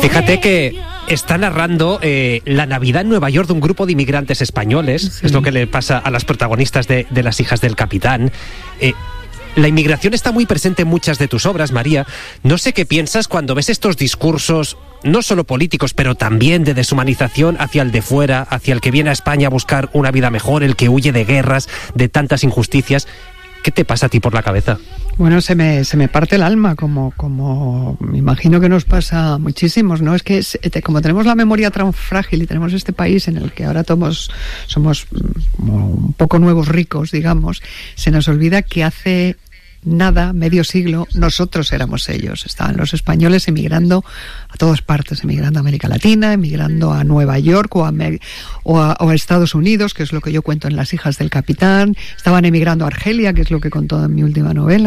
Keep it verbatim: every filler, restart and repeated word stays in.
Fíjate que está narrando eh, la Navidad en Nueva York de un grupo de inmigrantes españoles. Sí. Es lo que le pasa a las protagonistas de, de Las hijas del capitán. Eh, la inmigración está muy presente en muchas de tus obras, María. No sé qué piensas cuando ves estos discursos, no solo políticos, pero también de deshumanización hacia el de fuera, hacia el que viene a España a buscar una vida mejor, el que huye de guerras, de tantas injusticias. ¿Qué te pasa a ti por la cabeza? Bueno, se me se me parte el alma, como como me imagino que nos pasa a muchísimos, ¿no? Es que es, como tenemos la memoria tan frágil y tenemos este país en el que ahora somos, somos como un poco nuevos ricos, digamos, se nos olvida que hace nada, medio siglo, nosotros éramos ellos. Estaban los españoles emigrando a todas partes, emigrando a América Latina, emigrando a Nueva York o a, o a, o a Estados Unidos, que es lo que yo cuento en Las hijas del capitán. Estaban emigrando a Argelia, que es lo que contó en mi última novela.